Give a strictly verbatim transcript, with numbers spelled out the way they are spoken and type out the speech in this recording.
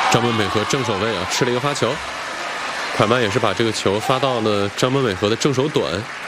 张本美和正手位啊，吃了一个发球。快慢也是把这个球发到了张本美和的正手短。